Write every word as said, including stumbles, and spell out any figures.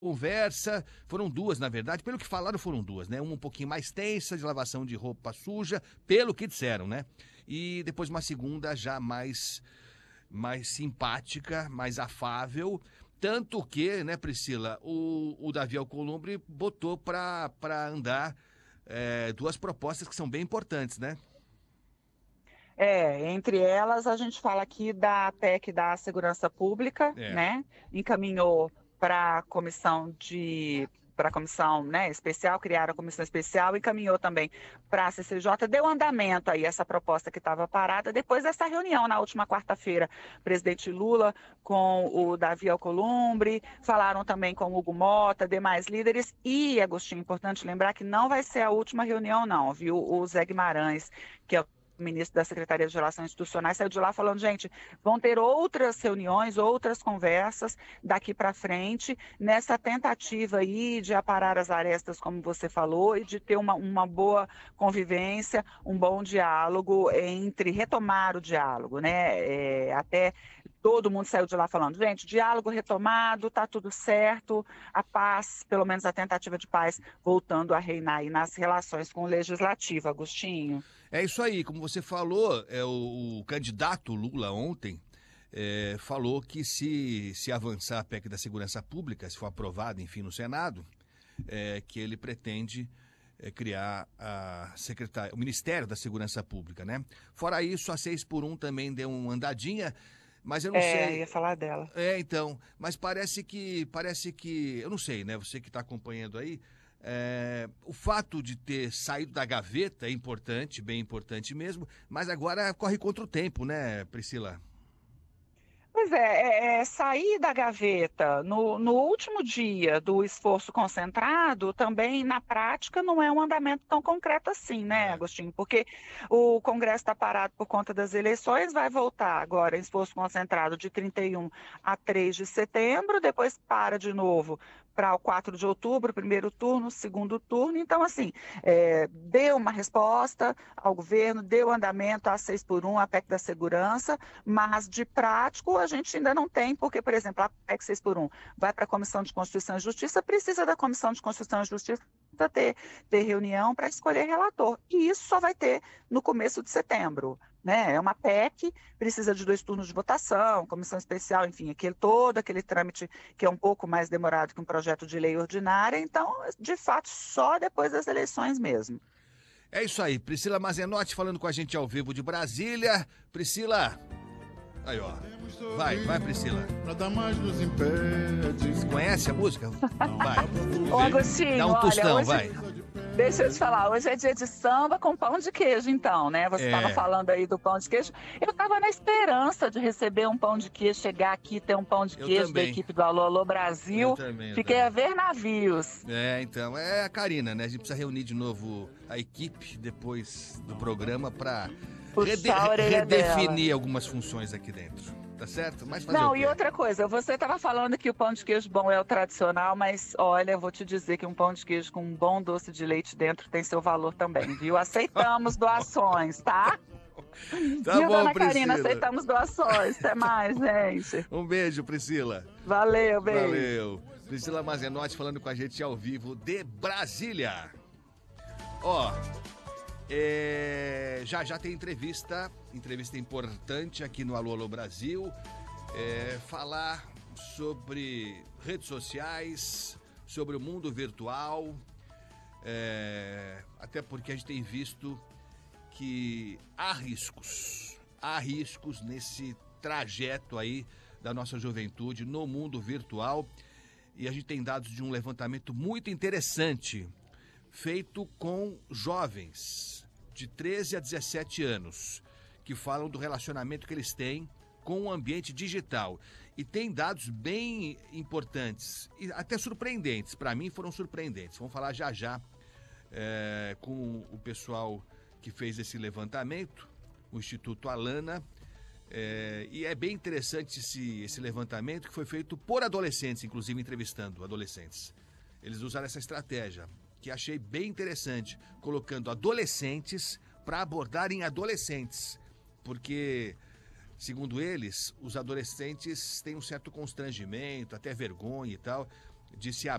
conversa, foram duas, na verdade, pelo que falaram foram duas, né? Uma um pouquinho mais tensa, de lavação de roupa suja, pelo que disseram, né? E depois uma segunda já mais, mais simpática, mais afável, tanto que, né, Priscila, o, o Davi Alcolumbre botou para para andar é, duas propostas que são bem importantes, né? É, entre elas a gente fala aqui da P E C da Segurança Pública, É. né? Encaminhou para a comissão de para a comissão, né, especial, criaram a comissão especial, encaminhou também para a C C J, deu andamento aí essa proposta que estava parada depois dessa reunião na última quarta-feira, presidente Lula com o Davi Alcolumbre, falaram também com o Hugo Mota, demais líderes e, Agostinho, importante lembrar que não vai ser a última reunião não, viu? O Zé Guimarães, que é o ministro da Secretaria de Relações Institucionais, saiu de lá falando, gente, vão ter outras reuniões, outras conversas daqui para frente, nessa tentativa aí de aparar as arestas, como você falou, e de ter uma, uma boa convivência, um bom diálogo entre, retomar o diálogo, né? É, até todo mundo saiu de lá falando, gente, diálogo retomado, tá tudo certo, a paz, pelo menos a tentativa de paz, voltando a reinar aí nas relações com o Legislativo, Agostinho. É isso aí, como você falou, é, o, o candidato Lula ontem é, falou que se, se avançar a P E C da Segurança Pública, se for aprovada, enfim, no Senado, é, que ele pretende é, criar a secretária, o Ministério da Segurança Pública, né? Fora isso, a seis por um também deu uma andadinha, mas eu não É, sei. ia falar dela. É, então, mas parece que, parece que, eu não sei, né? Você que está acompanhando aí, é, o fato de ter saído da gaveta é importante, bem importante mesmo, mas agora corre contra o tempo, né, Priscila? Pois é, é, é, sair da gaveta no, no último dia do esforço concentrado também, na prática, não é um andamento tão concreto assim, né, É. Agostinho? Porque o Congresso está parado por conta das eleições, vai voltar agora em esforço concentrado de trinta e um a três de setembro, depois para de novo para o quatro de outubro, primeiro turno, segundo turno. Então, assim, é, deu uma resposta ao governo, deu andamento a seis por um, a P E C da segurança, mas de prático a gente ainda não tem, porque, por exemplo, a P E C seis por um vai para a Comissão de Constituição e Justiça, precisa da Comissão de Constituição e Justiça ter, ter reunião para escolher relator. E isso só vai ter no começo de setembro. Né? É uma P E C, precisa de dois turnos de votação, comissão especial, enfim, aquele, todo aquele trâmite que é um pouco mais demorado que um projeto de lei ordinária. Então, de fato, só depois das eleições mesmo. É isso aí, Priscila Mazenotti falando com a gente ao vivo de Brasília. Priscila, aí ó, vai, vai Priscila. Nada mais nos impede. Você conhece a música? Vai. Ô, Agostinho, Dá um olha, tostão, hoje, vai. deixa eu te falar, hoje é dia de samba com pão de queijo, então, né? Você estava É. falando aí do pão de queijo. Eu estava na esperança de receber um pão de queijo, chegar aqui e ter um pão de Eu queijo da também. equipe do Alô Alô Brasil. Eu também, eu Fiquei também. a ver navios. É, então, é a Karina, né? A gente precisa reunir de novo a equipe depois do programa para Puxar a orelha redefinir dela. algumas funções aqui dentro, tá certo? Mas fazer Não, o quê? e outra coisa, você estava falando que o pão de queijo bom é o tradicional, mas olha, eu vou te dizer que um pão de queijo com um bom doce de leite dentro tem seu valor também, viu? Aceitamos doações, tá? Tá Viu, bom, dona Karina? Priscila. Aceitamos doações. Até mais, gente. Um beijo, Priscila. Valeu, beijo. Valeu. Priscila Mazenotti falando com a gente ao vivo de Brasília. Ó, é, já já tem entrevista, entrevista importante aqui no Alô Alô Brasil. É, falar sobre redes sociais, sobre o mundo virtual, é, até porque a gente tem visto que há riscos, há riscos nesse trajeto aí da nossa juventude no mundo virtual, e a gente tem dados de um levantamento muito interessante feito com jovens de treze a dezessete anos que falam do relacionamento que eles têm com o ambiente digital. E tem dados bem importantes e até surpreendentes. Para mim foram surpreendentes. Vamos falar já já é, com o pessoal que fez esse levantamento, o Instituto Alana. É, e é bem interessante esse, esse levantamento que foi feito por adolescentes, inclusive entrevistando adolescentes. Eles usaram essa estratégia, que achei bem interessante, colocando adolescentes para abordarem adolescentes. Porque, segundo eles, os adolescentes têm um certo constrangimento, até vergonha e tal, de se abrir